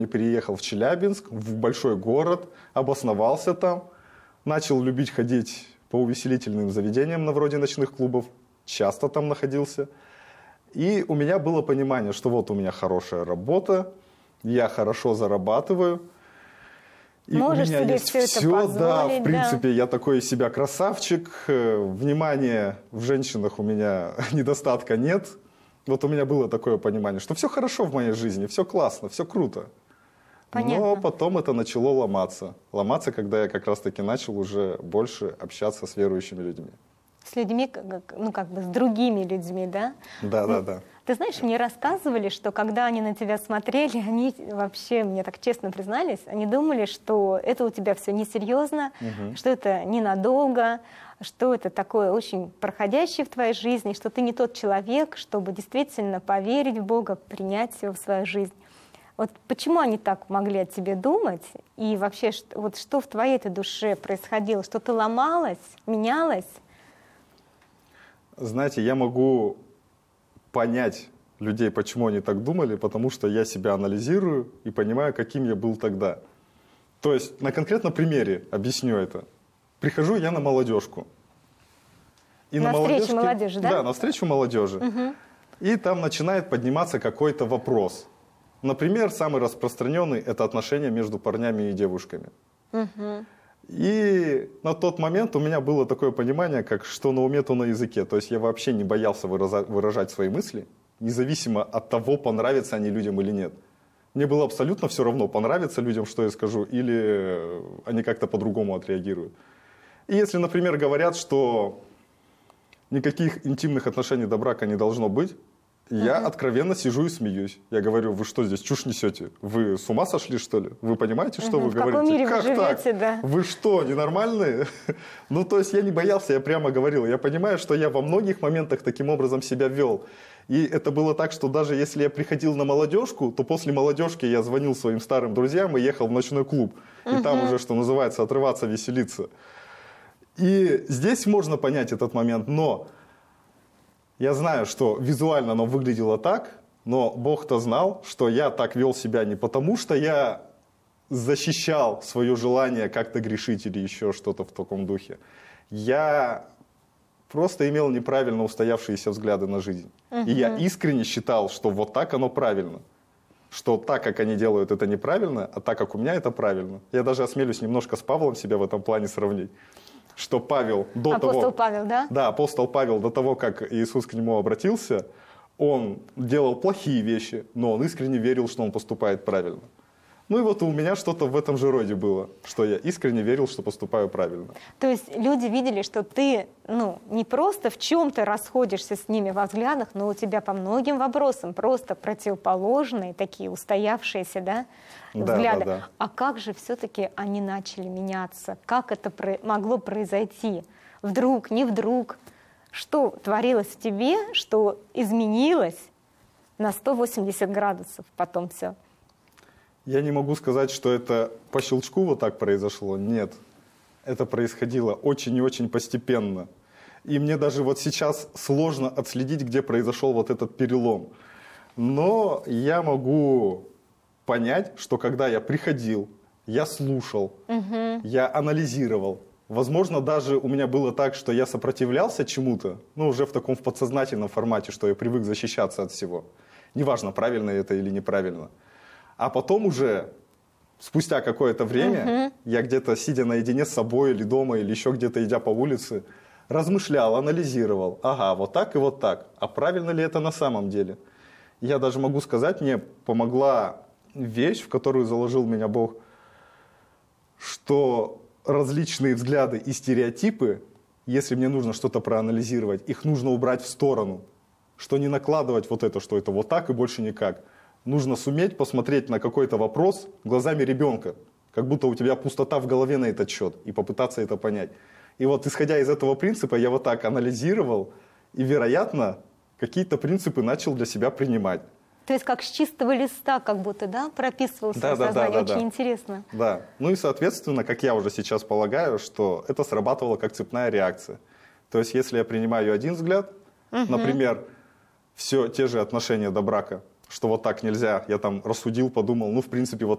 Переехал в Челябинск, в большой город, обосновался там, начал любить ходить по увеселительным заведениям на вроде ночных клубов, часто там находился. И у меня было понимание, что вот у меня хорошая работа, я хорошо зарабатываю. И можешь у меня себе есть все это позволить, да, в принципе, я такой из себя красавчик, внимания в женщинах у меня недостатка нет. Вот у меня было такое понимание, что все хорошо в моей жизни, все классно, все круто. Понятно. Но потом это начало ломаться. Ломаться, когда я как раз-таки начал уже больше общаться с верующими людьми. С людьми, ну как бы с другими людьми, да? Да. Ты знаешь, мне рассказывали, что когда они на тебя смотрели, они вообще, мне так честно признались, они думали, что это у тебя все несерьезно, что это ненадолго, что это такое очень проходящее в твоей жизни, что ты не тот человек, чтобы действительно поверить в Бога, принять его в свою жизнь. Вот почему они так могли о тебе думать? И вообще, вот что в твоей-то душе происходило? Что-то ломалось, менялось? Знаете, я могу понять людей, почему они так думали, потому что я себя анализирую и понимаю, каким я был тогда. То есть на конкретном примере объясню это. Прихожу я на молодежку. И на встречу молодежи, да? Да, на встречу молодежи. Угу. И там начинает подниматься какой-то вопрос. Например, самый распространенный – это отношения между парнями и девушками. Угу. И на тот момент у меня было такое понимание, как что на уме, то на языке. То есть я вообще не боялся выражать свои мысли, независимо от того, понравятся они людям или нет. Мне было абсолютно все равно, понравится людям, что я скажу, или они как-то по-другому отреагируют. И если, например, говорят, что никаких интимных отношений до брака не должно быть, я откровенно сижу и смеюсь. Я говорю, вы что здесь чушь несете? Вы с ума сошли, что ли? Вы понимаете, что вы в говорите? Каком мире как вы живете, так? Да. Вы что, ненормальные? Ну, то есть я не боялся, я прямо говорил. Я понимаю, что я во многих моментах таким образом себя вел. И это было так, что даже если я приходил на молодежку, то после молодежки я звонил своим старым друзьям и ехал в ночной клуб. И там уже, что называется, отрываться, веселиться. И здесь можно понять этот момент, но я знаю, что визуально оно выглядело так, но Бог-то знал, что я так вел себя не потому, что я защищал свое желание как-то грешить или еще что-то в таком духе. Я просто имел неправильно устоявшиеся взгляды на жизнь. И я искренне считал, что вот так оно правильно. Что так, как они делают, это неправильно, а так, как у меня, это правильно. Я даже осмелюсь немножко с Павлом себя в этом плане сравнить. Что Павел до того... Апостол Павел, да? Да, апостол Павел до того, как Иисус к нему обратился, он делал плохие вещи, но он искренне верил, что он поступает правильно. Ну и вот у меня что-то в этом же роде было, что я искренне верил, что поступаю правильно. То есть люди видели, что ты не просто в чем-то расходишься с ними во взглядах, но у тебя по многим вопросам просто противоположные, такие устоявшиеся, взгляды. Да. А как же все-таки они начали меняться? Как это могло произойти? Вдруг, не вдруг? Что творилось в тебе, что изменилось на 180 градусов потом все? Я не могу сказать, что это по щелчку вот так произошло. Нет, это происходило очень и очень постепенно. И мне даже вот сейчас сложно отследить, где произошел вот этот перелом. Но я могу понять, что когда я приходил, я слушал, я анализировал. Возможно, даже у меня было так, что я сопротивлялся чему-то, уже в таком подсознательном формате, что я привык защищаться от всего. Неважно, правильно это или неправильно. А потом уже, спустя какое-то время, я где-то, сидя наедине с собой или дома, или еще где-то, идя по улице, размышлял, анализировал. Ага, вот так и вот так. А правильно ли это на самом деле? Я даже могу сказать, мне помогла вещь, в которую заложил меня Бог, что различные взгляды и стереотипы, если мне нужно что-то проанализировать, их нужно убрать в сторону. Что не накладывать вот это, что это вот так и больше никак. Нужно суметь посмотреть на какой-то вопрос глазами ребенка, как будто у тебя пустота в голове на этот счет, и попытаться это понять. И вот исходя из этого принципа, я вот так анализировал, и, вероятно, какие-то принципы начал для себя принимать. То есть как с чистого листа как будто, прописывал свое сознание. Очень интересно. Да. Ну и, соответственно, как я уже сейчас полагаю, что это срабатывало как цепная реакция. То есть если я принимаю один взгляд, например, все те же отношения до брака, что вот так нельзя, я там рассудил, подумал, в принципе, вот